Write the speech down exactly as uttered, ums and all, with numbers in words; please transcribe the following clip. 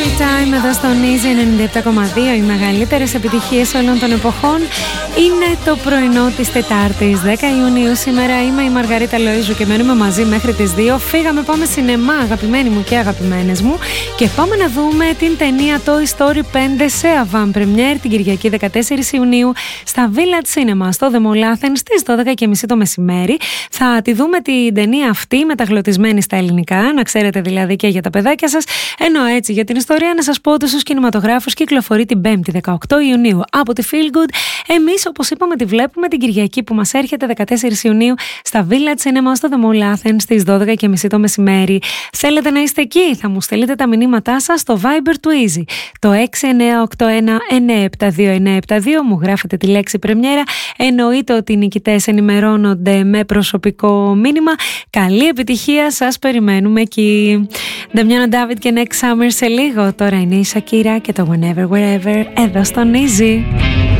Time εδώ στο Easy ενενήντα επτά κόμμα δύο. Οι μεγαλύτερες επιτυχίες όλων των εποχών. Είναι το πρωινό της Τετάρτης δέκα Ιουνίου. Σήμερα είμαι η Μαργαρίτα Λοΐζου και μένουμε μαζί μέχρι τις δύο. Φύγαμε, πάμε σινεμά, αγαπημένοι μου και αγαπημένες μου, και πάμε να δούμε την ταινία Toy Story πέντε σε avant premiere την Κυριακή δεκατέσσερις Ιουνίου στα Village Cinema στο The Mall Athens στις δώδεκα και μισή το μεσημέρι. Θα τη δούμε την ταινία αυτή μεταγλωτισμένη στα ελληνικά, να ξέρετε δηλαδή, και για τα παιδάκια σας. Ενώ έτσι για την ιστορία να σας πω ότι στους κινηματογράφους κυκλοφορεί την Πέμπτη δεκαοκτώ Ιουνίου από τη Feel Good. Εμείς, όπως είπαμε, τη βλέπουμε την Κυριακή που μας έρχεται δεκατέσσερις Ιουνίου στα Village Cinema στο The Mall Athens στις δώδεκα και μισή το μεσημέρι. Θέλετε να είστε εκεί? Θα μου στείλετε τα μηνύματά σας στο Viber του Easy, το έξι εννιά οκτώ ένα εννιά επτά δύο εννιά επτά δύο. Μου γράφετε τη λέξη πρεμιέρα. Εννοείται ότι οι νικητές ενημερώνονται με προσωπικό μήνυμα. Καλή επιτυχία, σας περιμένουμε εκεί. Νταμιάνο Ντάβιτ και Next Summer σε λίγο. Τώρα είναι η Σακύρα και το Whenever Wherever εδώ στον Easy.